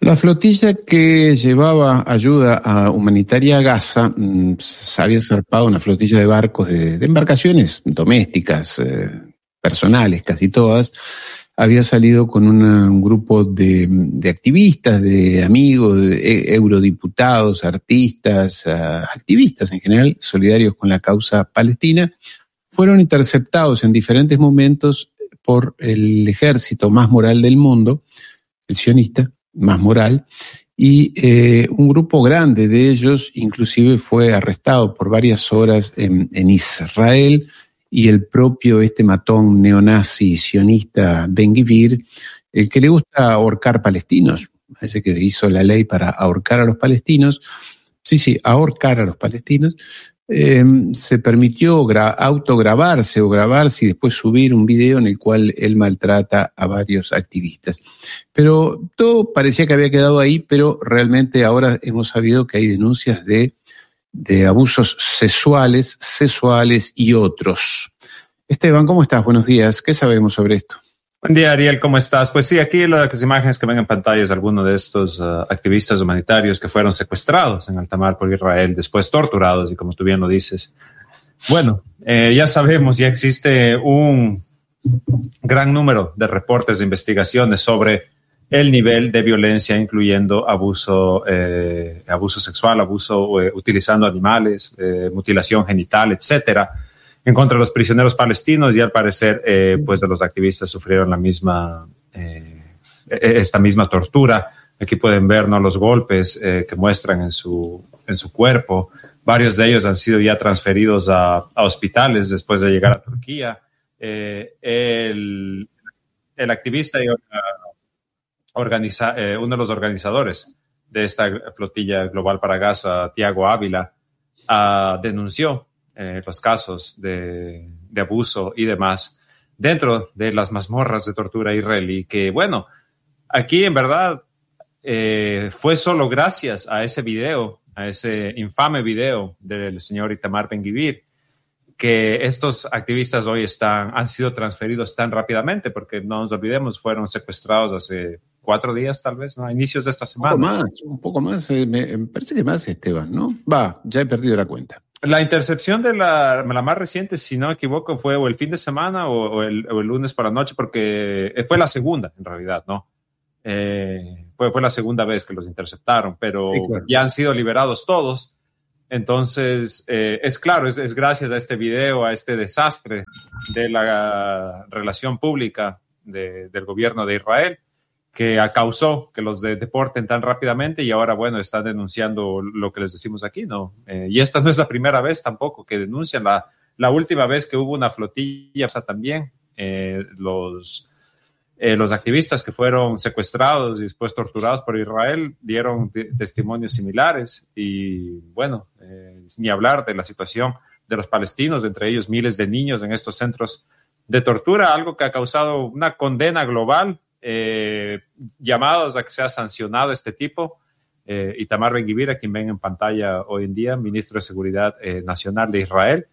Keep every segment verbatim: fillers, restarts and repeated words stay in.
La flotilla que llevaba ayuda a humanitaria a Gaza mmm, se había zarpado una flotilla de barcos, de, de embarcaciones domésticas, eh, personales, casi todas. Había salido con una, un grupo de, de activistas, de amigos, de eurodiputados, artistas, uh, activistas en general, solidarios con la causa palestina. Fueron interceptados en diferentes momentos por el ejército más moral del mundo, el sionista, más moral, y eh, un grupo grande de ellos inclusive fue arrestado por varias horas en, en Israel, y el propio este matón neonazi sionista Ben Gvir, el que le gusta ahorcar palestinos, parece que hizo la ley para ahorcar a los palestinos, sí, sí, ahorcar a los palestinos, eh, se permitió gra- autograbarse o grabarse y después subir un video en el cual él maltrata a varios activistas. Pero todo parecía que había quedado ahí, pero realmente ahora hemos sabido que hay denuncias de, de abusos sexuales, sexuales y otros. Esteban, ¿cómo estás? Buenos días. ¿Qué sabemos sobre esto? Buen día, Ariel, ¿cómo estás? Pues sí, aquí las imágenes que ven en pantalla es algunos de estos uh, activistas humanitarios que fueron secuestrados en alta mar por Israel, después torturados, y como tú bien lo dices. Bueno, eh, ya sabemos, ya existe un gran número de reportes de investigaciones sobre el nivel de violencia, incluyendo abuso, eh, abuso sexual, abuso eh, utilizando animales, eh, mutilación genital, etcétera, en contra de los prisioneros palestinos, y al parecer, eh, pues de los activistas sufrieron la misma, eh, esta misma tortura. Aquí pueden ver, ¿no?, los golpes eh, que muestran en su, en su cuerpo. Varios de ellos han sido ya transferidos a, a hospitales después de llegar a Turquía. Eh, el, el activista y organiza, eh, uno de los organizadores de esta flotilla global para Gaza, Tiago Ávila, uh, denunció Eh, los casos de, de abuso y demás dentro de las mazmorras de tortura israelí, que bueno, aquí en verdad eh, fue solo gracias a ese video, a ese infame video del señor Itamar Ben Gvir, que estos activistas hoy están, han sido transferidos tan rápidamente, porque no nos olvidemos, fueron secuestrados hace cuatro días tal vez, ¿no? A inicios de esta semana. Un poco más, un poco más, eh, me, me parece que más, Esteban, ¿no? Va, ya he perdido la cuenta. La intercepción de la, la más reciente, si no me equivoco, fue o el fin de semana o, o, el, o el lunes por la noche, porque fue la segunda, en realidad, ¿no? Eh, fue, fue la segunda vez que los interceptaron, pero sí, claro, ya han sido liberados todos. Entonces, eh, es claro, es, es gracias a este video, a este desastre de la relación pública de, del gobierno de Israel, que causó que los de, deporten tan rápidamente, y ahora, bueno, están denunciando lo que les decimos aquí, ¿no? Eh, y esta no es la primera vez tampoco que denuncian. La, la última vez que hubo una flotilla, o sea, también eh, los, eh, los activistas que fueron secuestrados y después torturados por Israel dieron t- testimonios similares. Y bueno, eh, ni hablar de la situación de los palestinos, entre ellos miles de niños en estos centros de tortura, algo que ha causado una condena global. Eh, llamados a que sea sancionado este tipo. eh, Itamar Ben Gvir, a quien ven en pantalla hoy en día, ministro de Seguridad eh, Nacional de Israel.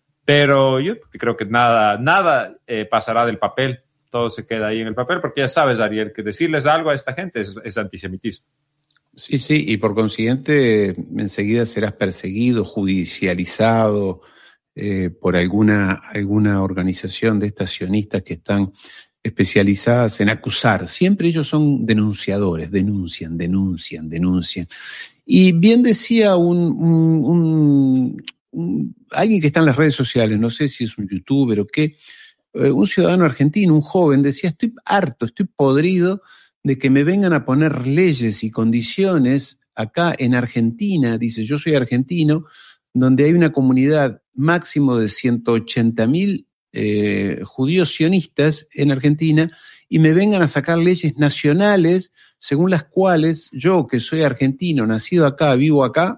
Pero yo creo que nada, nada eh, pasará del papel, todo se queda ahí en el papel, porque ya sabes, Ariel, que decirles algo a esta gente es, es antisemitismo. Sí, sí, y por consiguiente enseguida serás perseguido, judicializado eh, por alguna, alguna organización de estas sionistas que están especializadas en acusar. Siempre ellos son denunciadores, denuncian, denuncian, denuncian. Y bien decía un, un, un, un alguien que está en las redes sociales, no sé si es un youtuber o qué, eh, un ciudadano argentino, un joven, decía, estoy harto, estoy podrido de que me vengan a poner leyes y condiciones acá en Argentina, dice, yo soy argentino, donde hay una comunidad máximo de ciento ochenta mil Eh, judíos sionistas en Argentina, y me vengan a sacar leyes nacionales según las cuales yo, que soy argentino, nacido acá, vivo acá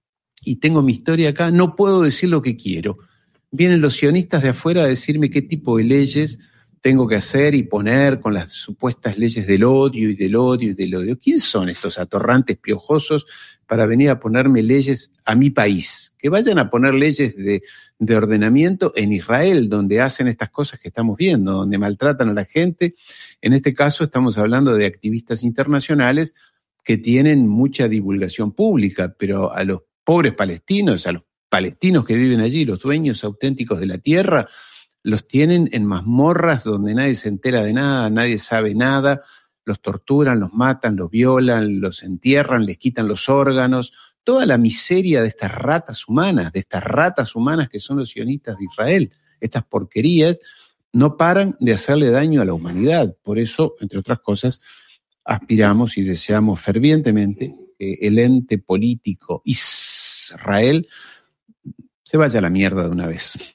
y tengo mi historia acá, no puedo decir lo que quiero. Vienen los sionistas de afuera a decirme qué tipo de leyes tengo que hacer y poner con las supuestas leyes del odio y del odio y del odio. ¿Quién son estos atorrantes piojosos para venir a ponerme leyes a mi país? Que vayan a poner leyes de, de ordenamiento en Israel, donde hacen estas cosas que estamos viendo, donde maltratan a la gente. En este caso estamos hablando de activistas internacionales que tienen mucha divulgación pública, pero a los pobres palestinos, a los palestinos que viven allí, los dueños auténticos de la tierra, los tienen en mazmorras donde nadie se entera de nada, nadie sabe nada, los torturan, los matan, los violan, los entierran, les quitan los órganos, toda la miseria de estas ratas humanas, de estas ratas humanas que son los sionistas de Israel, estas porquerías, no paran de hacerle daño a la humanidad. Por eso, entre otras cosas, aspiramos y deseamos fervientemente que el ente político Israel se vaya a la mierda de una vez.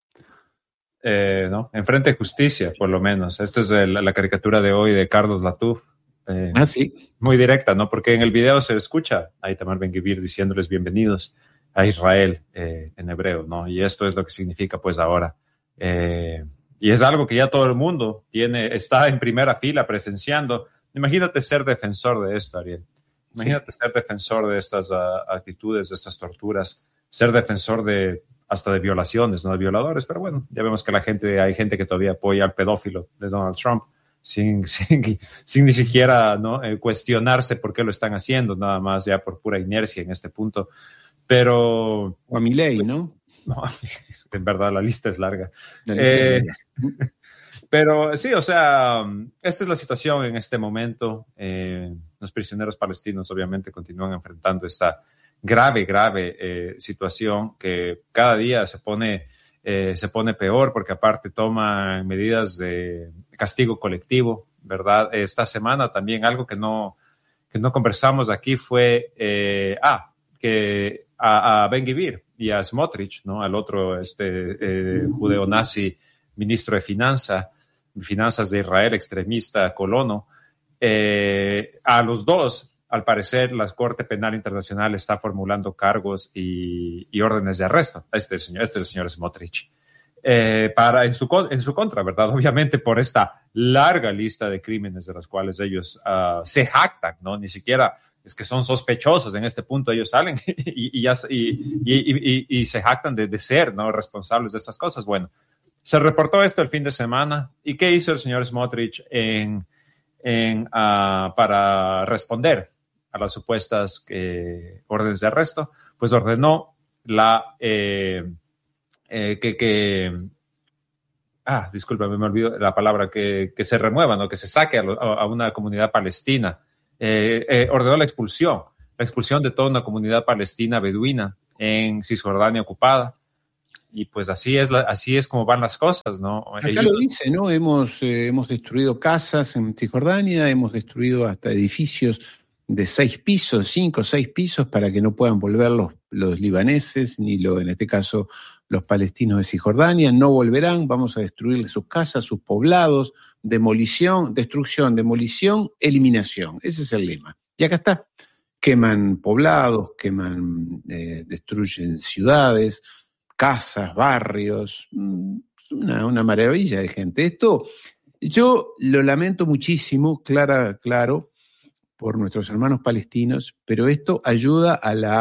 Eh, no, enfrente justicia, por lo menos. Esta es el, la caricatura de hoy de Carlos Latouf. Eh, ah, sí. Muy directa, ¿no? Porque en el video se escucha a Itamar Ben-Gvir diciéndoles bienvenidos a Israel eh, en hebreo, ¿no? Y esto es lo que significa, pues, ahora. Eh, y es algo que ya todo el mundo tiene, está en primera fila presenciando. Imagínate ser defensor de esto, Ariel. Imagínate sí. ser defensor de estas uh, actitudes, de estas torturas, ser defensor de hasta de violaciones, no de violadores, pero bueno, ya vemos que la gente, hay gente que todavía apoya al pedófilo de Donald Trump sin, sin, sin ni siquiera ¿no? eh, cuestionarse por qué lo están haciendo, nada más ya por pura inercia en este punto. Pero... O a Milei, ¿no? No, en verdad la lista es larga. Eh, pero sí, o sea, esta es la situación en este momento. Eh, los prisioneros palestinos obviamente continúan enfrentando esta grave, grave eh, situación que cada día se pone, eh, se pone peor porque aparte toman medidas de castigo colectivo, ¿verdad? Esta semana también algo que no, que no conversamos aquí fue, eh, ah, que a, a Ben-Gvir y a Smotrich, ¿no? Al otro este, eh, judeo-nazi ministro de Finanza, Finanzas de Israel, extremista colono, eh, a los dos, al parecer, la Corte Penal Internacional está formulando cargos y, y órdenes de arresto. Este es el señor, este es el señor Smotrich. Eh, para, en, su, en su contra, ¿verdad? Obviamente por esta larga lista de crímenes de los cuales ellos uh, se jactan, ¿no? Ni siquiera es que son sospechosos en este punto. Ellos salen y, y, ya, y, y, y, y se jactan de, de ser, ¿no? responsables de estas cosas. Bueno, se reportó esto el fin de semana. ¿Y qué hizo el señor Smotrich en, en, uh, para responder a las supuestas eh, órdenes de arresto? Pues ordenó la eh, eh, que, que ah, disculpa, me olvido la palabra, que, que se remueva, ¿no? Que se saque a, lo, a una comunidad palestina. Eh, eh, ordenó la expulsión, la expulsión de toda una comunidad palestina beduina en Cisjordania ocupada. Y pues así es, la, así es como van las cosas, ¿no? Acá Ellos... lo dice, ¿no? Hemos, eh, hemos destruido casas en Cisjordania, hemos destruido hasta edificios de seis pisos, cinco o seis pisos, para que no puedan volver los, los libaneses, ni lo, en este caso los palestinos de Cisjordania, no volverán, vamos a destruirles sus casas, sus poblados, demolición, destrucción, demolición, eliminación. Ese es el lema. Y acá está. Queman poblados, queman, eh, destruyen ciudades, casas, barrios, una, una maravilla de gente. Esto yo lo lamento muchísimo, clara, claro, por nuestros hermanos palestinos, pero esto ayuda a la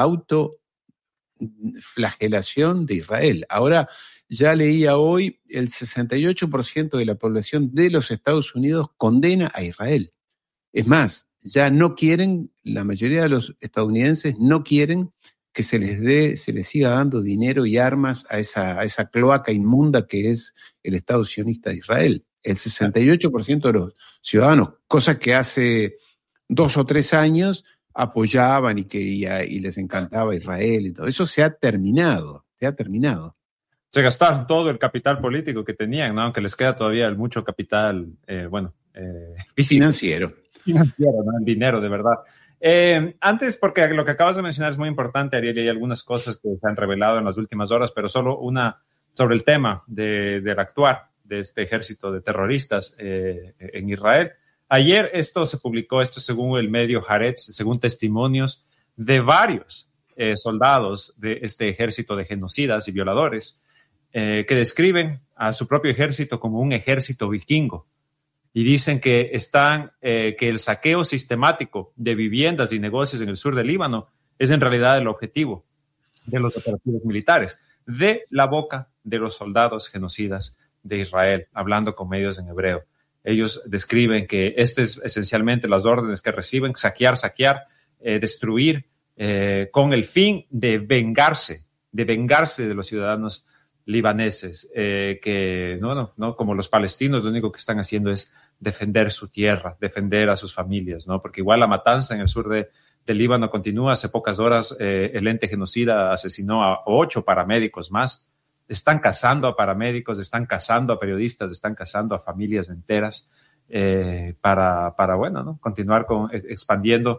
autoflagelación de Israel. Ahora, ya leía hoy, el sesenta y ocho por ciento de la población de los Estados Unidos condena a Israel. Es más, ya no quieren, la mayoría de los estadounidenses no quieren que se les dé, se les siga dando dinero y armas a esa, a esa cloaca inmunda que es el Estado sionista de Israel. El sesenta y ocho por ciento de los ciudadanos, cosa que hace dos o tres años apoyaban y que y, y les encantaba Israel y todo. Eso se ha terminado, se ha terminado. Se gastaron todo el capital político que tenían, ¿no? Aunque les queda todavía mucho capital, eh, bueno, eh, físico, financiero. Financiero, ¿no? El dinero, de verdad. Eh, antes, porque lo que acabas de mencionar es muy importante, Ariel, y hay algunas cosas que se han revelado en las últimas horas, pero solo una sobre el tema de, del actuar de este ejército de terroristas eh, en Israel. Ayer esto se publicó, esto según el medio Haaretz, según testimonios de varios eh, soldados de este ejército de genocidas y violadores eh, que describen a su propio ejército como un ejército vikingo y dicen que están, eh, que el saqueo sistemático de viviendas y negocios en el sur del Líbano es en realidad el objetivo de los operativos militares, de la boca de los soldados genocidas de Israel, hablando con medios en hebreo. ellos describen que este es esencialmente las órdenes que reciben: saquear, saquear, eh, destruir, eh, con el fin de vengarse, de vengarse de los ciudadanos libaneses, eh, que no, no, no, como los palestinos, lo único que están haciendo es defender su tierra, defender a sus familias, ¿no? Porque igual la matanza en el sur de, de Líbano continúa. Hace pocas horas eh, el ente genocida asesinó a ocho paramédicos más. Están cazando a paramédicos, están cazando a periodistas, están cazando a familias enteras eh, para, para, bueno, ¿no? continuar con, expandiendo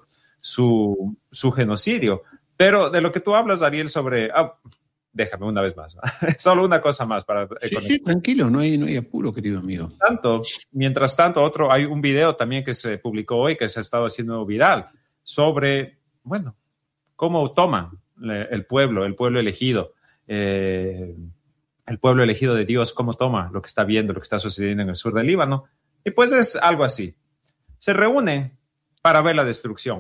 su, su genocidio. Pero de lo que tú hablas, Ariel, sobre... Ah, déjame una vez más. Solo una cosa más para... Sí, sí, tranquilo, no hay, no hay apuro, querido amigo. Tanto, mientras tanto, otro, hay un video también que se publicó hoy que se ha estado haciendo viral sobre, bueno, cómo toman el pueblo, el pueblo elegido, eh, el pueblo elegido de Dios, cómo toma lo que está viendo, lo que está sucediendo en el sur del Líbano. Y pues es algo así. Se reúnen para ver la destrucción.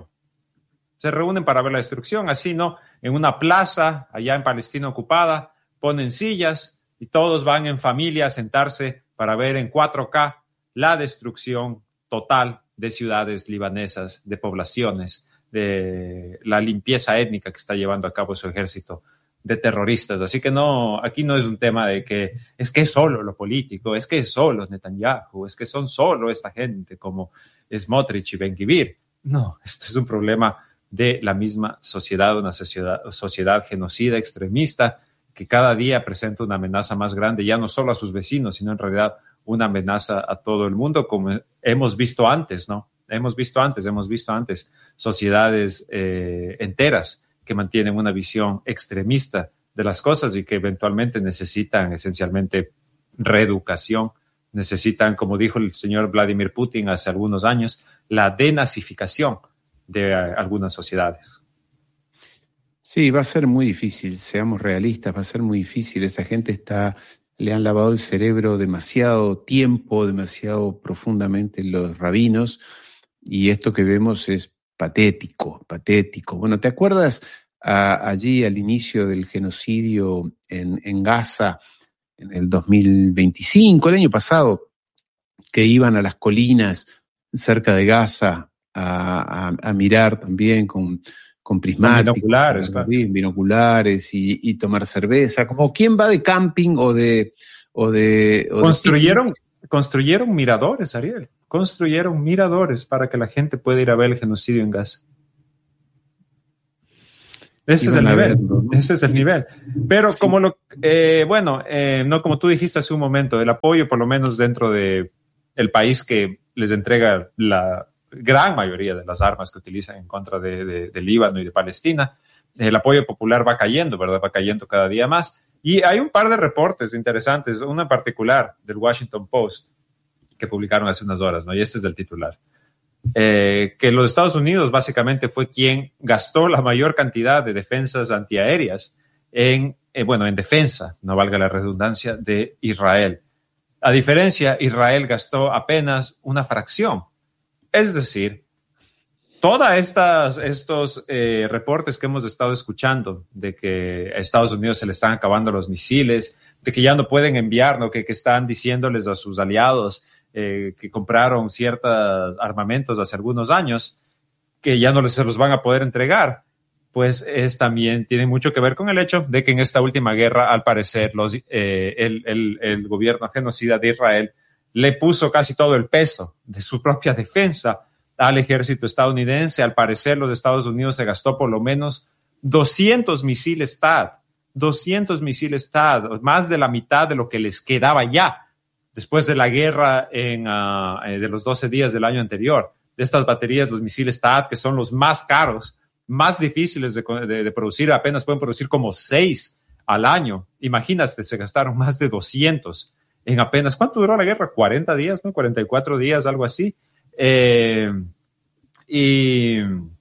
Se reúnen para ver la destrucción, así, ¿no? En una plaza, allá en Palestina ocupada, ponen sillas y todos van en familia a sentarse para ver en cuatro K la destrucción total de ciudades libanesas, de poblaciones, de la limpieza étnica que está llevando a cabo su ejército de terroristas. Así que no, aquí no es un tema de que es que es solo lo político, es que es solo Netanyahu, es que son solo esta gente como Smotrich y Ben-Gvir. No, esto es un problema de la misma sociedad, una sociedad, sociedad genocida, extremista, que cada día presenta una amenaza más grande, ya no solo a sus vecinos, sino en realidad una amenaza a todo el mundo, como hemos visto antes, ¿no? Hemos visto antes, hemos visto antes sociedades eh, enteras que mantienen una visión extremista de las cosas y que eventualmente necesitan esencialmente reeducación, necesitan, como dijo el señor Vladimir Putin hace algunos años, la denazificación de algunas sociedades. Sí, va a ser muy difícil, seamos realistas, va a ser muy difícil. Esa gente está, le han lavado el cerebro demasiado tiempo, demasiado profundamente los rabinos, y esto que vemos es patético, patético. Bueno, ¿te acuerdas a, allí al inicio del genocidio en, en Gaza en el dos mil veinticinco, el año pasado, que iban a las colinas cerca de Gaza A, a, a mirar también con, con prismáticos, con binoculares, claro. binoculares y, y tomar cerveza, como quién va de camping o de... O de o construyeron, de... construyeron miradores, Ariel, construyeron miradores para que la gente pueda ir a ver el genocidio en Gaza. Ese es el nivel, verlo, ¿no? Ese es el nivel. Pero sí. como lo, eh, bueno, eh, no como tú dijiste hace un momento, el apoyo por lo menos dentro de el país que les entrega la gran mayoría de las armas que utilizan en contra de, de, de Líbano y de Palestina, el apoyo popular va cayendo, ¿verdad? Va cayendo cada día más. Y hay un par de reportes interesantes, uno en particular del Washington Post que publicaron hace unas horas, ¿no? Y este es del titular. Eh, que los Estados Unidos básicamente fue quien gastó la mayor cantidad de defensas antiaéreas en, eh, bueno, en defensa, no valga la redundancia, de Israel. A diferencia, Israel gastó apenas una fracción. Es decir, todos estos eh, reportes que hemos estado escuchando de que a Estados Unidos se le están acabando los misiles, de que ya no pueden enviar, ¿no? que, que están diciéndoles a sus aliados eh, que compraron ciertos armamentos hace algunos años, que ya no les, se los van a poder entregar, pues es también tiene mucho que ver con el hecho de que en esta última guerra, al parecer, los, eh, el, el, el gobierno genocida de Israel le puso casi todo el peso de su propia defensa al ejército estadounidense. Al parecer, los Estados Unidos se gastó por lo menos doscientos misiles T A D, doscientos misiles T A D, más de la mitad de lo que les quedaba ya después de la guerra en, uh, de los doce días del año anterior. De estas baterías, los misiles T A D, que son los más caros, más difíciles de, de, de producir, apenas pueden producir como seis al año. Imagínate, se gastaron más de doscientos. En apenas, ¿cuánto duró la guerra? cuarenta días, ¿no? cuarenta y cuatro días, algo así. Eh, y,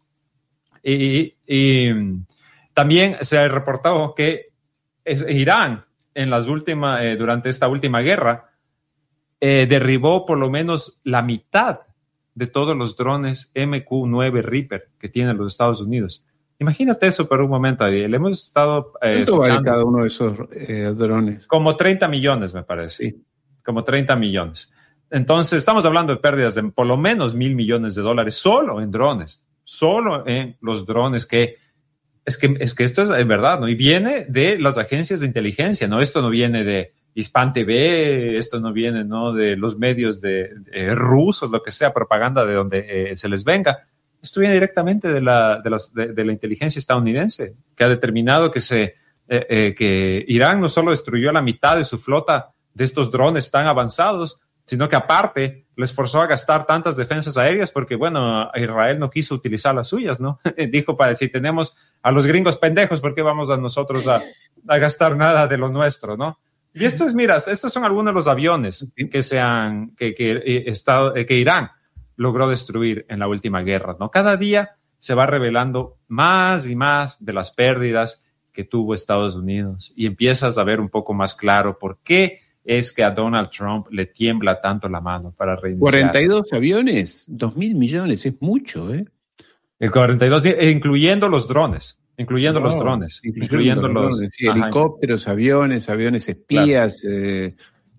y, y también se ha reportado que es Irán, en las últimas, eh, durante esta última guerra, eh, derribó por lo menos la mitad de todos los drones M Q nueve Reaper que tienen los Estados Unidos. Imagínate eso por un momento, Ariel. Hemos estado... Eh, ¿Cuánto vale cada uno de esos eh, drones? Como treinta millones, me parece. Sí. Como treinta millones. Entonces, estamos hablando de pérdidas de por lo menos mil millones de dólares solo en drones, solo en los drones que es que, es que esto es en verdad, ¿no? Y viene de las agencias de inteligencia, ¿no? Esto no viene de Hispan T V, esto no viene, ¿no? De los medios de, de rusos, lo que sea, propaganda de donde eh, se les venga. Esto viene directamente de la, de, las, de, de la inteligencia estadounidense, que ha determinado que, se, eh, eh, que Irán no solo destruyó la mitad de su flota de estos drones tan avanzados, sino que aparte les forzó a gastar tantas defensas aéreas porque, bueno, Israel no quiso utilizar las suyas, ¿no? Dijo, para si tenemos a los gringos pendejos, ¿por qué vamos a nosotros a, a gastar nada de lo nuestro, no? Y esto es, mira, estos son algunos de los aviones que, se han, que, que, eh, estado, eh, que Irán logró destruir en la última guerra, ¿no? Cada día se va revelando más y más de las pérdidas que tuvo Estados Unidos y empiezas a ver un poco más claro por qué es que a Donald Trump le tiembla tanto la mano para reiniciar. cuarenta y dos aviones, dos mil millones, es mucho, ¿eh? El cuarenta y dos, incluyendo los drones, incluyendo wow, los drones, incluyendo, incluyendo los, los sí, helicópteros, aviones, aviones espías, claro. eh,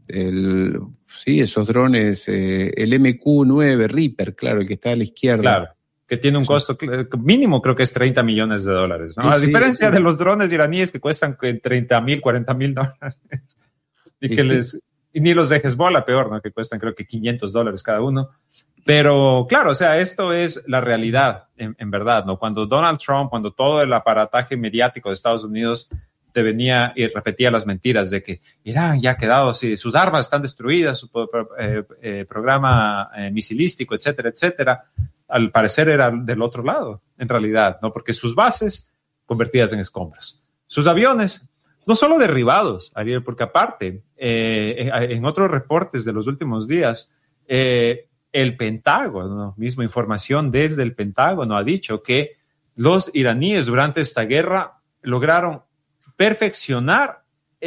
el, sí, esos drones, eh, el M Q nueve Reaper, claro, el que está a la izquierda. Claro, que tiene un sí. costo mínimo, creo que es treinta millones de dólares, ¿no? Sí, a diferencia sí, de los drones iraníes que cuestan treinta mil, cuarenta mil dólares. Y que sí. les, y ni los de Hezbollah, peor, ¿no? Que cuestan creo que quinientos dólares cada uno. Pero claro, o sea, esto es la realidad, en, en verdad, ¿no? Cuando Donald Trump, cuando todo el aparataje mediático de Estados Unidos te venía y repetía las mentiras de que Irán ya ha quedado así, sus armas están destruidas, su eh, eh, programa eh, misilístico, etcétera, etcétera, al parecer era del otro lado, en realidad, ¿no? Porque sus bases convertidas en escombros, sus aviones no solo derribados, Ariel, porque aparte, eh, en otros reportes de los últimos días, eh, el Pentágono, misma información desde el Pentágono, ha dicho que los iraníes durante esta guerra lograron perfeccionar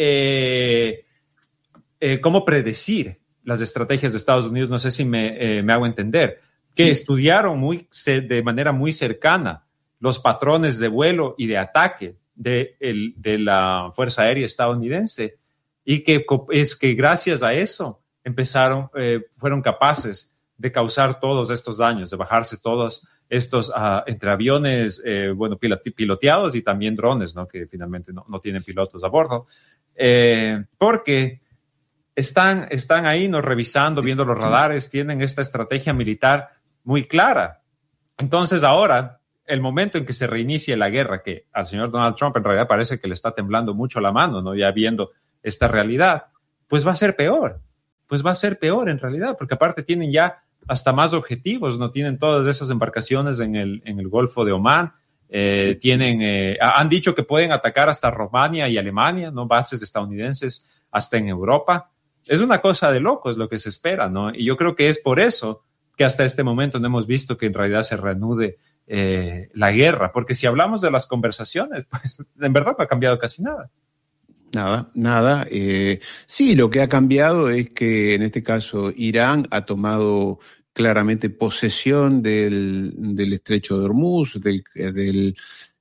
eh, eh, cómo predecir las estrategias de Estados Unidos. No sé si me, eh, me hago entender, que sí. estudiaron muy, de manera muy cercana los patrones de vuelo y de ataque De, el, de la Fuerza Aérea estadounidense y que es que gracias a eso empezaron, eh, fueron capaces de causar todos estos daños, de bajarse todos estos uh, entre aviones, eh, bueno, piloteados y también drones, ¿no? Que finalmente no, no tienen pilotos a bordo, eh, porque están, están ahí, ¿no? Revisando, viendo los radares, tienen esta estrategia militar muy clara. Entonces ahora, el momento en que se reinicie la guerra, que al señor Donald Trump en realidad parece que le está temblando mucho la mano, ¿no? Ya viendo esta realidad, pues va a ser peor, pues va a ser peor en realidad, porque aparte tienen ya hasta más objetivos, ¿no? Tienen todas esas embarcaciones en el, en el Golfo de Omán, eh, tienen, eh, han dicho que pueden atacar hasta Rumania y Alemania, ¿no? Bases estadounidenses hasta en Europa. Es una cosa de locos lo que se espera, ¿no? Y yo creo que es por eso que hasta este momento no hemos visto que en realidad se reanude Eh, la guerra, porque si hablamos de las conversaciones, pues en verdad no ha cambiado casi nada. Nada, nada. Eh, sí, lo que ha cambiado es que en este caso Irán ha tomado claramente posesión del, del estrecho de Hormuz, del, del,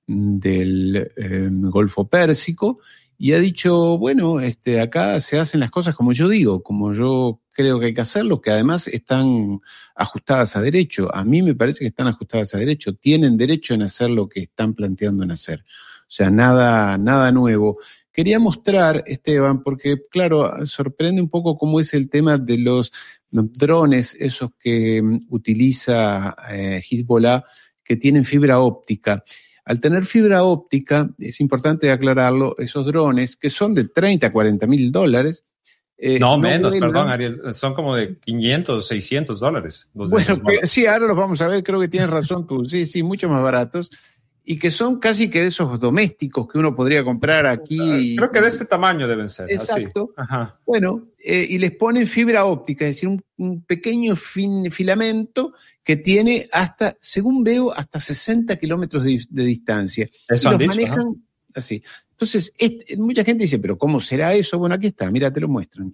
del eh, Golfo Pérsico, y ha dicho, bueno, este, acá se hacen las cosas como yo digo, como yo creo que hay que hacerlo, que además están ajustadas a derecho. A mí me parece que están ajustadas a derecho, tienen derecho en hacer lo que están planteando en hacer. O sea, nada, nada nuevo. Quería mostrar, Esteban, porque claro, sorprende un poco cómo es el tema de los drones, esos que utiliza eh, Hezbollah, que tienen fibra óptica. Al tener fibra óptica, es importante aclararlo, esos drones, que son de treinta a cuarenta mil dólares. Eh, no, no, menos, vuelan. Perdón, Ariel, son como de quinientos, seiscientos dólares. Los bueno, que, sí, ahora los vamos a ver, creo que tienes razón tú, sí, sí, mucho más baratos. Y que son casi que de esos domésticos que uno podría comprar aquí. Creo que de este tamaño deben ser. Exacto. Así. Ajá. Bueno, eh, y les ponen fibra óptica, es decir, un, un pequeño fin, filamento que tiene hasta, según veo, hasta sesenta kilómetros de, de distancia. Eso y han los dicho, manejan ¿no? Así. Entonces, este, mucha gente dice, ¿pero cómo será eso? Bueno, aquí está, mira, te lo muestran.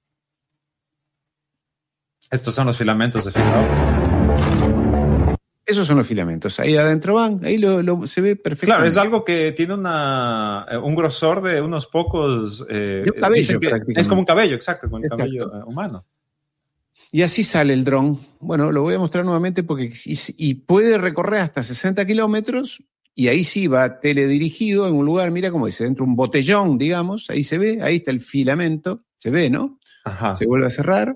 Estos son los filamentos de fibra óptica. Esos son los filamentos. Ahí adentro van, ahí lo, lo, se ve perfectamente. Claro, es algo que tiene una, un grosor de unos pocos... Eh, de un cabello, prácticamente. Es como un cabello, exacto, como el exacto. cabello humano. Y así sale el dron. Bueno, lo voy a mostrar nuevamente porque y, y puede recorrer hasta sesenta kilómetros y ahí sí va teledirigido en un lugar, mira cómo dice, dentro de un botellón, digamos, ahí se ve, ahí está el filamento, se ve, ¿no? Ajá. Se vuelve a cerrar,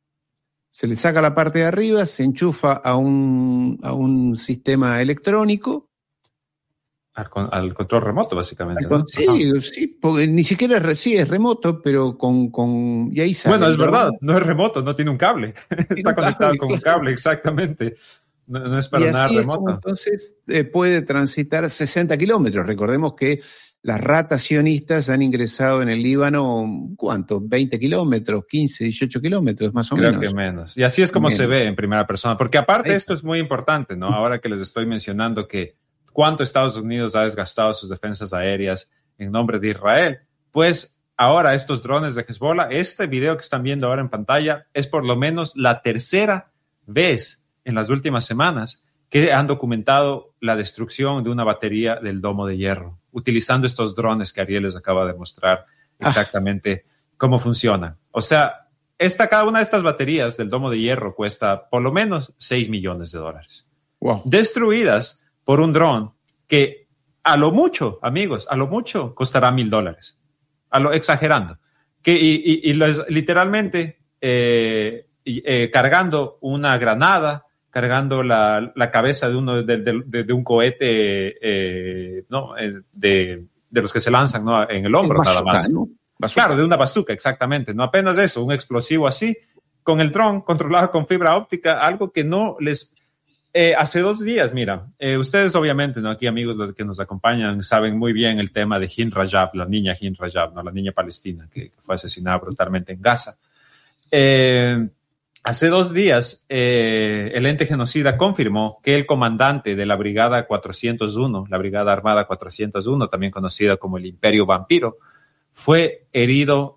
se le saca la parte de arriba, se enchufa a un, a un sistema electrónico. Al, al control remoto, básicamente. Al con, ¿no? Sí, Ajá. sí, porque ni siquiera es, sí, es remoto, pero con, con y ahí sale. Bueno, es verdad, no es remoto, no tiene un cable. Está un conectado cable, con un cable, exactamente. No, no es para y nada así remoto. Es como entonces eh, puede transitar sesenta kilómetros. Recordemos que las ratas sionistas han ingresado en el Líbano, ¿cuánto? veinte kilómetros, quince, dieciocho kilómetros, más o Creo menos. Creo que menos. Y así es como menos. Se ve en primera persona. Porque aparte Ahí esto es muy importante, ¿no? Ahora que les estoy mencionando que cuánto Estados Unidos ha desgastado sus defensas aéreas en nombre de Israel, pues ahora estos drones de Hezbollah, este video que están viendo ahora en pantalla, es por lo menos la tercera vez en las últimas semanas que han documentado la destrucción de una batería del domo de hierro, utilizando estos drones que Ariel les acaba de mostrar exactamente ah. cómo funcionan. O sea, esta, cada una de estas baterías del domo de hierro cuesta por lo menos seis millones de dólares. Wow. Destruidas por un dron que a lo mucho, amigos, a lo mucho costará mil dólares. A lo exagerando. Que, y, y, y los, literalmente eh, eh, cargando una granada, cargando la, la cabeza de uno de, de, de, de un cohete eh, ¿no? de, de los que se lanzan, ¿no? En el hombro, bazooka, nada más. ¿no? Claro, de una bazooka, exactamente. No apenas eso, un explosivo así, con el dron controlado con fibra óptica, algo que no les... Eh, hace dos días, mira, eh, ustedes obviamente, ¿no? Aquí amigos los que nos acompañan saben muy bien el tema de Hind Rajab, la niña Hind Rajab, ¿no? La niña palestina que, que fue asesinada brutalmente en Gaza. Eh, hace dos días, eh, el ente genocida confirmó que el comandante de la Brigada cuatrocientos uno, la Brigada Armada cuatrocientos uno, también conocida como el Imperio Vampiro, fue herido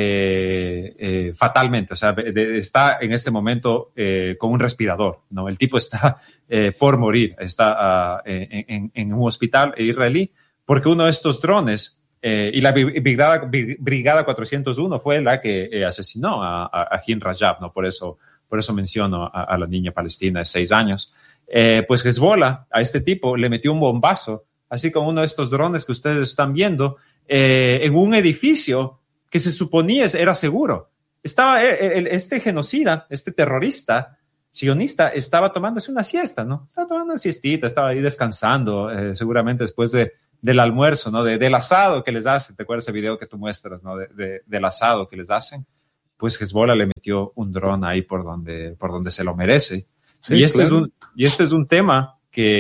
Eh, eh, fatalmente, o sea, de, de, está en este momento eh, con un respirador, ¿no? El tipo está eh, por morir, está uh, en, en, en un hospital israelí, porque uno de estos drones, eh, y la brigada, brigada cuatrocientos uno fue la que eh, asesinó a, a, a Hind Rajab, ¿no? Por eso, por eso menciono a, a la niña palestina de seis años. Eh, pues Hezbollah, a este tipo, le metió un bombazo, así como uno de estos drones que ustedes están viendo, eh, en un edificio que se suponía era seguro. Estaba el, el, este genocida, este terrorista sionista, estaba tomándose una siesta, ¿no? Estaba tomando una siestita, estaba ahí descansando, eh, seguramente después de, del almuerzo, ¿no? De, del asado que les hacen. ¿Te acuerdas ese video que tú muestras, ¿no? De, de, del asado que les hacen. Pues Hezbollah le metió un dron ahí por donde, por donde se lo merece. Sí, y, este claro. es un, y este es un tema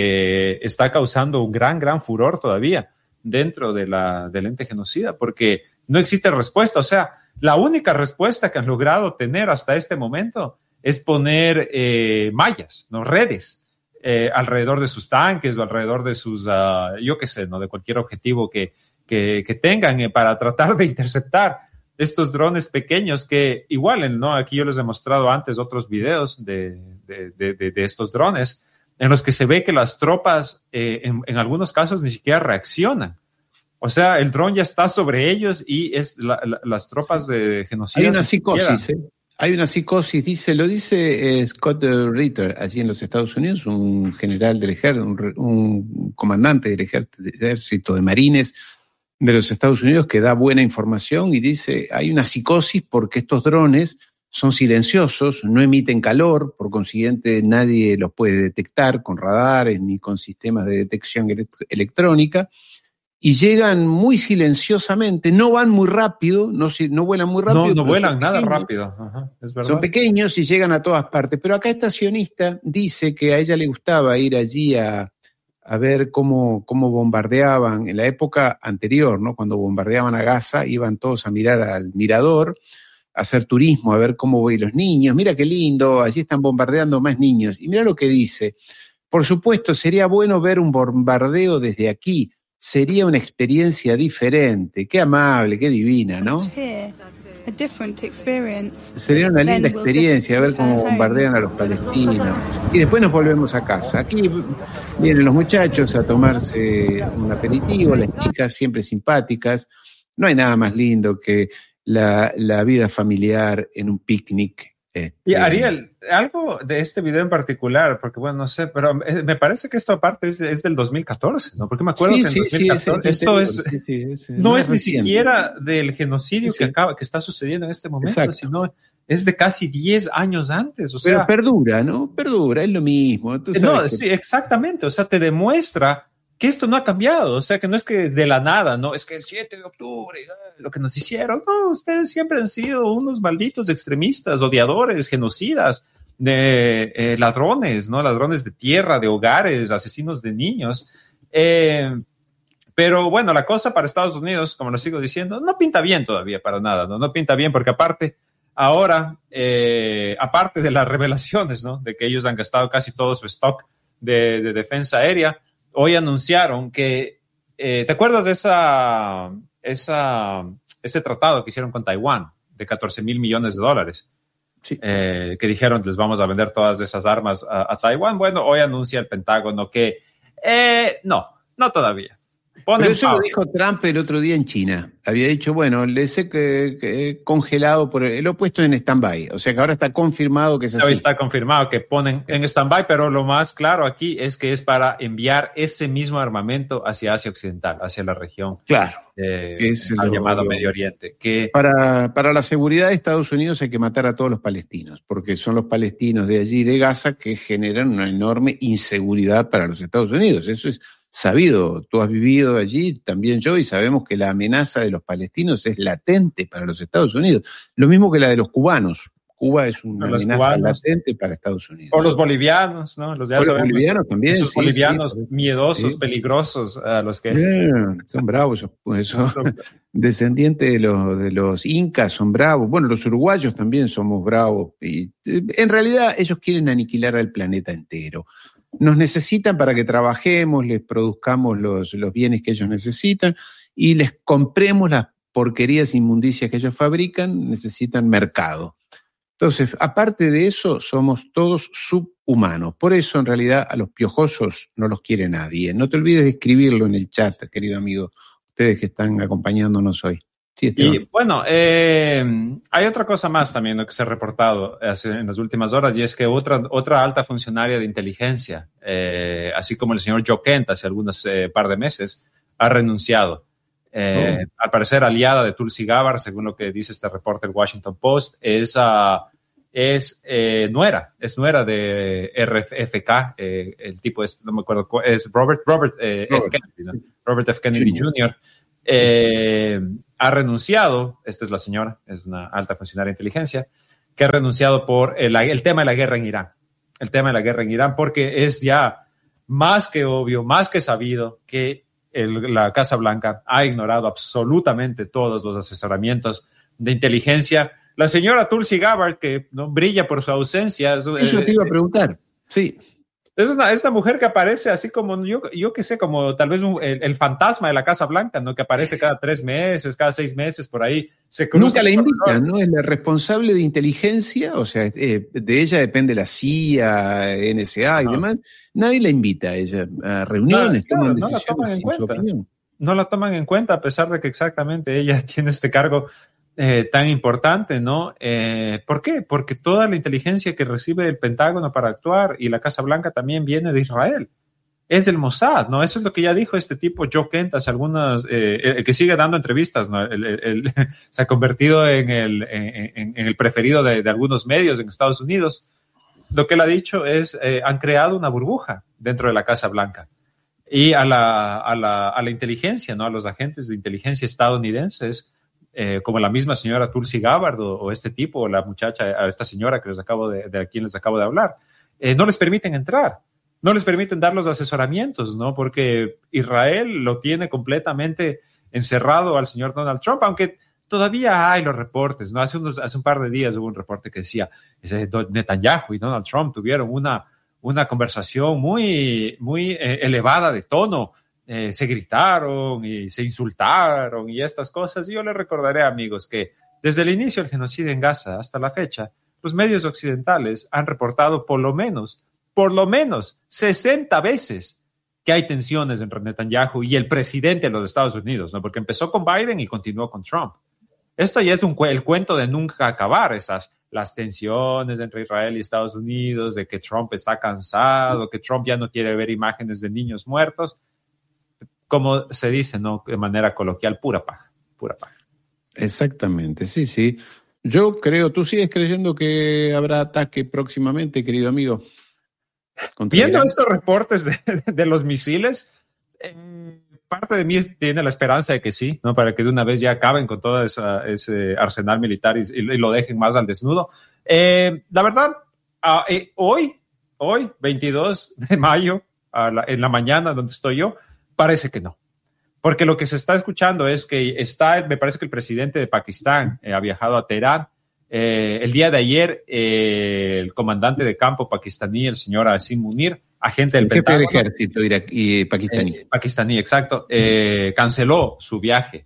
que está causando un gran, gran furor todavía dentro de la, del ente genocida, porque no existe respuesta. O sea, la única respuesta que han logrado tener hasta este momento es poner eh, mallas, ¿no? Redes eh, alrededor de sus tanques o alrededor de sus, uh, yo qué sé, ¿no? De cualquier objetivo que, que, que tengan eh, para tratar de interceptar estos drones pequeños que igual, ¿no? Aquí yo les he mostrado antes otros videos de, de, de, de, de estos drones en los que se ve que las tropas eh, en, en algunos casos ni siquiera reaccionan. O sea, el dron ya está sobre ellos y es la, la, las tropas de genocidas. Hay una psicosis, ¿eh? Hay una psicosis, dice, lo dice eh, Scott Ritter, allí en los Estados Unidos, un general del ejército, un, un comandante del ejército de marines de los Estados Unidos que da buena información y dice, hay una psicosis porque estos drones son silenciosos, no emiten calor, por consiguiente nadie los puede detectar con radares ni con sistemas de detección elect- electrónica. Y llegan muy silenciosamente, no van muy rápido, no, no vuelan muy rápido. No, no vuelan nada rápido. Ajá, es verdad. Son pequeños y llegan a todas partes. Pero acá esta sionista dice que a ella le gustaba ir allí a, a ver cómo, cómo bombardeaban en la época anterior, ¿no? Cuando bombardeaban a Gaza, iban todos a mirar al mirador, a hacer turismo, a ver cómo ven los niños. Mira qué lindo, allí están bombardeando más niños. Y mira lo que dice. Por supuesto, sería bueno ver un bombardeo desde aquí. Sería una experiencia diferente. Qué amable, qué divina, ¿no? Sería una linda experiencia ver cómo bombardean a los palestinos. Y después nos volvemos a casa. Aquí vienen los muchachos a tomarse un aperitivo, las chicas siempre simpáticas. No hay nada más lindo que la, la vida familiar en un picnic Este, y Ariel, algo de este video en particular, porque bueno, no sé, pero me parece que esta parte es, de, es del dos mil catorce, ¿no? Porque me acuerdo sí, que en sí, dos mil catorce, sí, esto es, es, sí, sí, es, no es, es ni reciente. siquiera del genocidio sí, que sí. acaba, que está sucediendo en este momento, Exacto. sino es de casi diez años antes, o Pero sea. perdura, ¿no? Perdura, es lo mismo. Tú sabes no, que... sí, exactamente, o sea, te demuestra que esto no ha cambiado, o sea, que no es que de la nada, no, es que el siete de octubre, lo que nos hicieron, no, ustedes siempre han sido unos malditos extremistas, odiadores, genocidas, de eh, ladrones, ¿no? Ladrones de tierra, de hogares, asesinos de niños. Eh, pero bueno, la cosa para Estados Unidos, como lo sigo diciendo, no pinta bien todavía para nada, ¿no? No pinta bien porque aparte, ahora, eh, aparte de las revelaciones, ¿no? De que ellos han gastado casi todo su stock de, de defensa aérea, hoy anunciaron que, eh, ¿te acuerdas de esa, esa, ese tratado que hicieron con Taiwán de catorce mil millones de dólares? Sí. Eh, que dijeron, les vamos a vender todas esas armas a, a Taiwán. Bueno, hoy anuncia el Pentágono que eh, no, no todavía. Ponen Pero eso pausa. lo dijo Trump el otro día en China. Había dicho, bueno, les he que, que, congelado, por el, lo he puesto en stand-by. O sea que ahora está confirmado que es así. Hoy está confirmado que ponen en stand-by, pero lo más claro aquí es que es para enviar ese mismo armamento hacia Asia Occidental, hacia la región. Claro. Eh, que es al lo, llamado lo, Medio Oriente. Que, para, para la seguridad de Estados Unidos hay que matar a todos los palestinos, porque son los palestinos de allí, de Gaza, que generan una enorme inseguridad para los Estados Unidos. Eso es sabido, tú has vivido allí, también yo, y sabemos que la amenaza de los palestinos es latente para los Estados Unidos, lo mismo que la de los cubanos. Cuba es una los amenaza cubanos, latente para Estados Unidos. O los bolivianos, ¿no? Los, ya o los sabemos, bolivianos también. Esos sí, bolivianos sí, miedosos, sí. peligrosos, a los que... Yeah, son bravos, esos, esos descendientes de los, de los incas son bravos. Bueno, los uruguayos también somos bravos. Y en realidad ellos quieren aniquilar al planeta entero. Nos necesitan para que trabajemos, les produzcamos los, los bienes que ellos necesitan y les compremos las porquerías inmundicias que ellos fabrican, necesitan mercado. Entonces, aparte de eso, somos todos subhumanos. Por eso, en realidad, a los piojosos no los quiere nadie. No te olvides de escribirlo en el chat, querido amigo, ustedes que están acompañándonos hoy. Sí, y bueno, eh, hay otra cosa más también ¿no? que se ha reportado hace, en las últimas horas y es que otra, otra alta funcionaria de inteligencia, eh, así como el señor Joe Kent hace algunos eh, par de meses, ha renunciado. Eh, oh. Al parecer aliada de Tulsi Gabbard, según lo que dice este reporte del Washington Post, es, uh, es eh, nuera, es nuera de R F K, eh, el tipo es, no me acuerdo, es Robert, Robert, eh, Robert. F. Kennedy, ¿no? Robert F. Kennedy sí. junior Eh, sí. Ha renunciado, esta es la señora, es una alta funcionaria de inteligencia, que ha renunciado por el, el tema de la guerra en Irán, el tema de la guerra en Irán, porque es ya más que obvio, más que sabido que El, la Casa Blanca ha ignorado absolutamente todos los asesoramientos de inteligencia. La señora Tulsi Gabbard, que no brilla por su ausencia. Eso eh, te iba a preguntar, sí. Es una, es una mujer que aparece así como, yo, yo qué sé, como tal vez un, el, el fantasma de la Casa Blanca, ¿no? Que aparece cada tres meses, cada seis meses, por ahí. Se Nunca la invitan, ¿no? Es la responsable de inteligencia, o sea, eh, de ella depende la C I A, N S A y no. demás. Nadie la invita a ella a reuniones, no, claro, toman no decisiones la toman en sin cuenta. su opinión. No la toman en cuenta, a pesar de que exactamente ella tiene este cargo eh, tan importante, ¿no? Eh, ¿Por qué? Porque toda la inteligencia que recibe el Pentágono para actuar y la Casa Blanca también viene de Israel. Es del Mossad, ¿no? Eso es lo que ya dijo este tipo, Joe Kent, hace algunas, eh, el que sigue dando entrevistas, ¿no? El, el, el, se ha convertido en el, en, en el preferido de, de algunos medios en Estados Unidos. Lo que él ha dicho es, eh, han creado una burbuja dentro de la Casa Blanca. Y a la, a, la, a la inteligencia, ¿no? A los agentes de inteligencia estadounidenses, eh, como la misma señora Tulsi Gabbard o, o este tipo, o la muchacha, a esta señora que les acabo de, de a quien les acabo de hablar, eh, no les permiten entrar, no les permiten dar los asesoramientos, ¿no? Porque Israel lo tiene completamente encerrado al señor Donald Trump, aunque todavía hay los reportes, ¿no? Hace, unos, hace un par de días hubo un reporte que decía, ese Netanyahu y Donald Trump tuvieron una una conversación muy, muy eh, elevada de tono, eh, se gritaron y se insultaron y estas cosas. Y yo les recordaré, amigos, que desde el inicio del genocidio en Gaza hasta la fecha, los medios occidentales han reportado por lo menos, por lo menos sesenta veces que hay tensiones entre Netanyahu y el presidente de los Estados Unidos, ¿no? Porque empezó con Biden y continuó con Trump. Esto ya es un, el cuento de nunca acabar, esas las tensiones entre Israel y Estados Unidos, de que Trump está cansado, que Trump ya no quiere ver imágenes de niños muertos, como se dice, ¿no? De manera coloquial, pura paja, pura paja. Exactamente, sí, sí. Yo creo, ¿tú sigues creyendo que habrá ataque próximamente, querido amigo? Viendo estos reportes de, de los misiles, eh, parte de mí tiene la esperanza de que sí, ¿no? Para que de una vez ya acaben con todo esa, ese arsenal militar y, y lo dejen más al desnudo. Eh, la verdad, uh, eh, hoy, hoy, veintidós de mayo, a la, en la mañana donde estoy yo, parece que no. Porque lo que se está escuchando es que está, me parece que el presidente de Pakistán eh, ha viajado a Teherán. Eh, el día de ayer, eh, el comandante de campo pakistaní, el señor Asim Munir, agente del el jefe Pentágono, del ejército iraquí, pakistaní. Eh, pakistaní, exacto, eh, canceló su viaje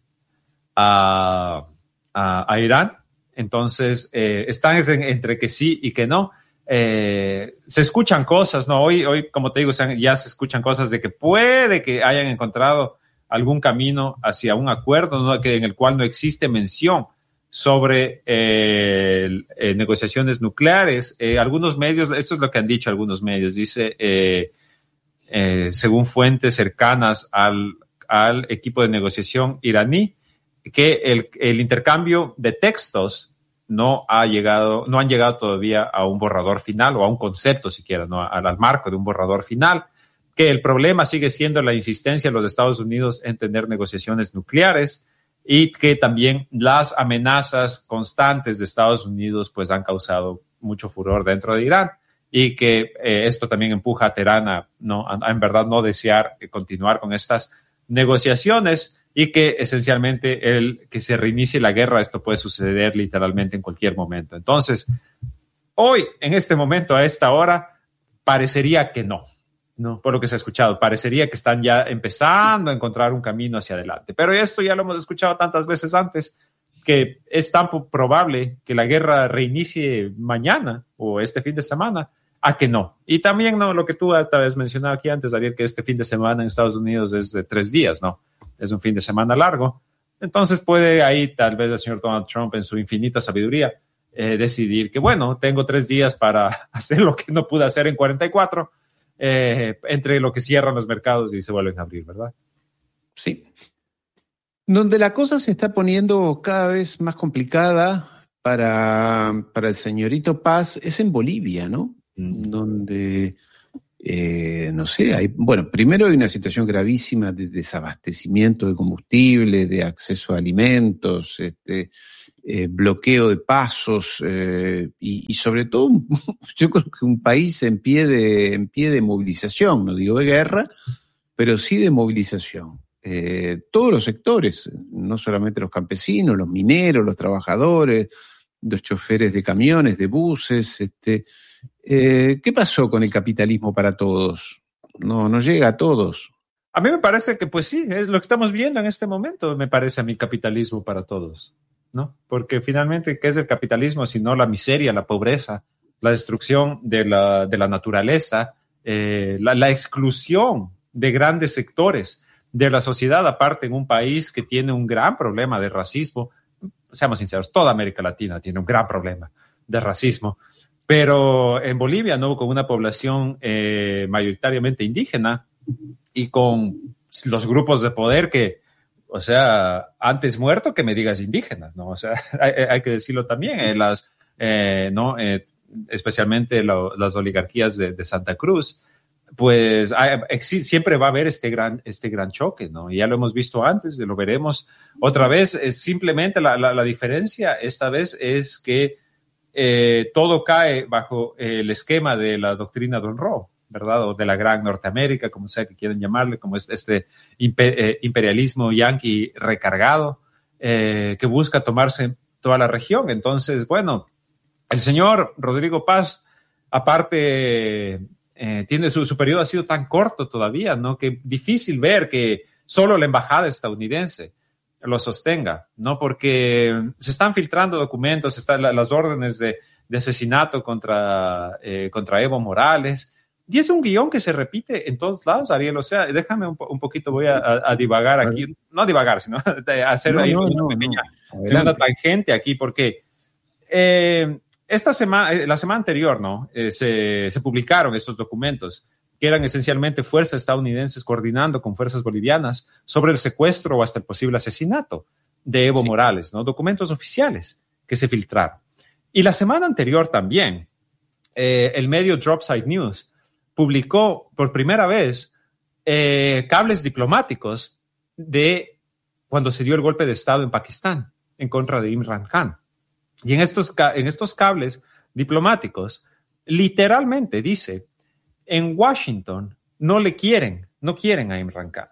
a, a, a Irán. Entonces, eh, están entre que sí y que no. Eh, se escuchan cosas, ¿no? Hoy, hoy, como te digo, ya se escuchan cosas de que puede que hayan encontrado algún camino hacia un acuerdo, ¿no? Que, en el cual no existe mención sobre eh, eh, negociaciones nucleares. Eh, algunos medios, esto es lo que han dicho algunos medios, dice, eh, eh, según fuentes cercanas al, al equipo de negociación iraní, que el, el intercambio de textos no ha llegado, no han llegado todavía a un borrador final o a un concepto siquiera, ¿no? Al, al marco de un borrador final, que el problema sigue siendo la insistencia de los Estados Unidos en tener negociaciones nucleares, y que también las amenazas constantes de Estados Unidos pues han causado mucho furor dentro de Irán, y que eh, esto también empuja a Teherán a, no, a, a en verdad no desear continuar con estas negociaciones, y que esencialmente el que se reinicie la guerra, esto puede suceder literalmente en cualquier momento. Entonces, hoy, en este momento, a esta hora, parecería que no. No, por lo que se ha escuchado, parecería que están ya empezando a encontrar un camino hacia adelante. Pero esto ya lo hemos escuchado tantas veces antes, que es tan probable que la guerra reinicie mañana o este fin de semana, a que no. Y también, no, lo que tú tal vez mencionado aquí antes, Ariel, que este fin de semana en Estados Unidos es de tres días, ¿no? Es un fin de semana largo. Entonces puede ahí tal vez el señor Donald Trump, en su infinita sabiduría, eh, decidir que, bueno, tengo tres días para hacer lo que no pude hacer en cuarenta y cuatro, Eh, entre lo que cierran los mercados y se vuelven a abrir, ¿verdad? Sí. Donde la cosa se está poniendo cada vez más complicada para, para el señorito Paz es en Bolivia, ¿no? Mm. Donde, eh, no sé, hay, bueno, primero hay una situación gravísima de desabastecimiento de combustible, de acceso a alimentos, este, Eh, bloqueo de pasos eh, y, y sobre todo yo creo que un país en pie de en pie de movilización, no digo de guerra, pero sí de movilización. Eh, todos los sectores, no solamente los campesinos, los mineros, los trabajadores, los choferes de camiones, de buses. Este, eh, ¿qué pasó con el capitalismo para todos? No, no llega a todos. A mí me parece que pues sí, es lo que estamos viendo en este momento, me parece a mí, capitalismo para todos, ¿no? Porque finalmente, ¿qué es el capitalismo? Sino la miseria, la pobreza, la destrucción de la, de la naturaleza, eh, la, la exclusión de grandes sectores de la sociedad, aparte en un país que tiene un gran problema de racismo. Seamos sinceros, toda América Latina tiene un gran problema de racismo, pero en Bolivia, ¿no? Con una población eh, mayoritariamente indígena y con los grupos de poder que, o sea, antes muerto que me digas indígenas, ¿no? O sea, hay, hay que decirlo también, eh, las, eh, ¿no? Eh, especialmente lo, las oligarquías de, de Santa Cruz, pues hay, existe, siempre va a haber este gran, este gran choque, ¿no? Y ya lo hemos visto antes, lo veremos otra vez. Eh, simplemente la, la, la diferencia esta vez es que eh, todo cae bajo el esquema de la doctrina de Monroe, ¿verdad? O de la Gran Norteamérica, como sea que quieran llamarle, como es este imperialismo yanqui recargado eh, que busca tomarse toda la región. Entonces, bueno, el señor Rodrigo Paz, aparte, eh, tiene su, su periodo ha sido tan corto todavía, ¿no? Que difícil ver que solo la embajada estadounidense lo sostenga, ¿no? Porque se están filtrando documentos, están las órdenes de, de asesinato contra, eh, contra Evo Morales. Y es un guión que se repite en todos lados, Ariel. O sea, déjame un, po- un poquito, voy a, a, a divagar aquí. No divagar, sino a hacer No, ahí no, una no, pequeña no. una tangente aquí, porque eh, esta semana, la semana anterior, ¿no? Eh, se, se publicaron estos documentos que eran esencialmente fuerzas estadounidenses coordinando con fuerzas bolivianas sobre el secuestro o hasta el posible asesinato de Evo sí. Morales, ¿no? Documentos oficiales que se filtraron. Y la semana anterior también, eh, el medio Dropside News publicó por primera vez eh, cables diplomáticos de cuando se dio el golpe de Estado en Pakistán en contra de Imran Khan. Y en estos, en estos cables diplomáticos, literalmente dice, en Washington no le quieren, no quieren a Imran Khan.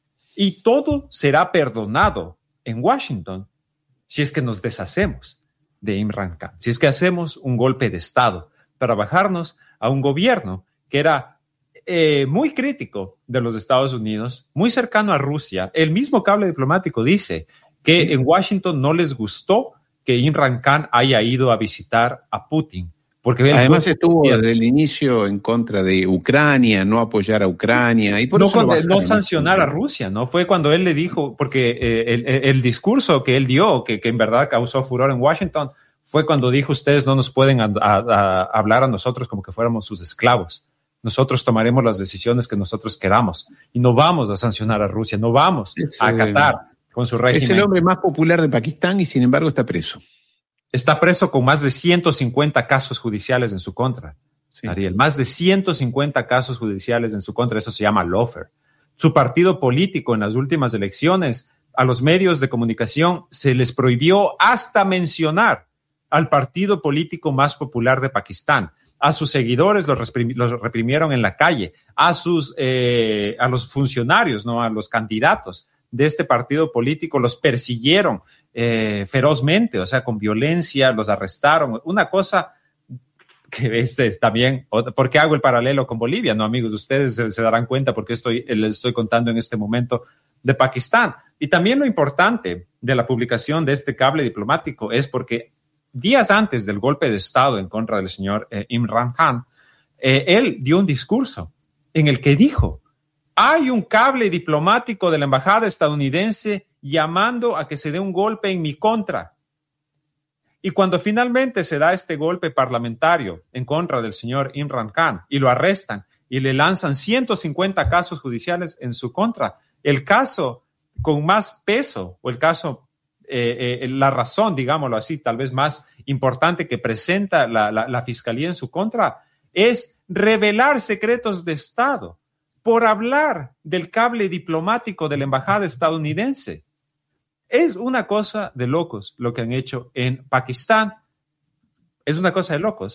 Y todo será perdonado en Washington si es que nos deshacemos de Imran Khan, si es que hacemos un golpe de Estado para bajarnos a un gobierno que era eh, muy crítico de los Estados Unidos, muy cercano a Rusia. El mismo cable diplomático dice que sí. en Washington no les gustó que Imran Khan haya ido a visitar a Putin. Porque además estuvo desde el inicio en contra de Ucrania, no apoyar a Ucrania. Y por no, eso con, no sancionar a Rusia, ¿no? Fue cuando él le dijo, porque eh, el, el discurso que él dio, que, que en verdad causó furor en Washington, fue cuando dijo, ustedes no nos pueden a, a, a hablar a nosotros como que fuéramos sus esclavos. Nosotros tomaremos las decisiones que nosotros queramos y no vamos a sancionar a Rusia, no vamos es, a acatar eh, con su régimen. Es el hombre más popular de Pakistán y sin embargo está preso. Está preso con más de ciento cincuenta casos judiciales en su contra, sí. Ariel. Más de ciento cincuenta casos judiciales en su contra. Eso se llama lawfare. Su partido político en las últimas elecciones, a los medios de comunicación se les prohibió hasta mencionar al partido político más popular de Pakistán. A sus seguidores los, reprim- los reprimieron en la calle. A sus, eh, a los funcionarios, no, a los candidatos de este partido político los persiguieron eh, ferozmente, o sea, con violencia, los arrestaron. Una cosa que este también, ¿por qué hago el paralelo con Bolivia? No, amigos, ustedes se, se darán cuenta porque estoy, les estoy contando en este momento de Pakistán. Y también lo importante de la publicación de este cable diplomático es porque días antes del golpe de Estado en contra del señor eh, Imran Khan, eh, él dio un discurso en el que dijo, hay un cable diplomático de la embajada estadounidense llamando a que se dé un golpe en mi contra. Y cuando finalmente se da este golpe parlamentario en contra del señor Imran Khan y lo arrestan y le lanzan ciento cincuenta casos judiciales en su contra, el caso con más peso o el caso, eh, eh, la razón, digámoslo así, tal vez más importante que presenta la, la, la fiscalía en su contra es revelar secretos de Estado por hablar del cable diplomático de la embajada estadounidense. Es una cosa de locos lo que han hecho en Pakistán. Es una cosa de locos.